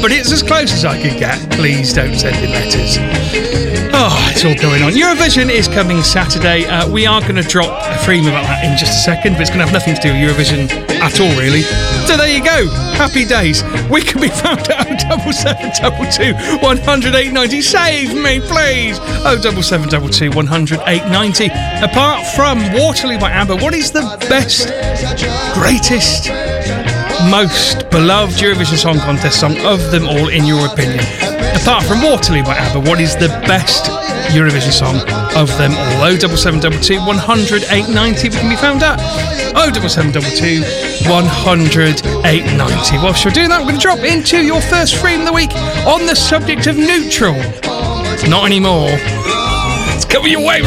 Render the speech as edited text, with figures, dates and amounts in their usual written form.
but it's as close as I could get. Please don't send in letters. Oh, it's all going on. Eurovision is coming Saturday. We are going to drop a theme about that in just a second, but it's going to have nothing to do with Eurovision at all, really. So there you go. Happy days. We can be found at 07722 100 890. Save me, please. 07722 100 890. Apart from Waterloo by ABBA, what is the best, greatest, most beloved Eurovision Song Contest song of them all, in your opinion? Apart from Waterloo by ABBA, what is the best Eurovision song of them all? 07722 100 890. We can be found at 07722 100 890. Whilst you're doing that, we're going to drop into your first theme of the week on the subject of neutral. Not anymore. It's coming your way.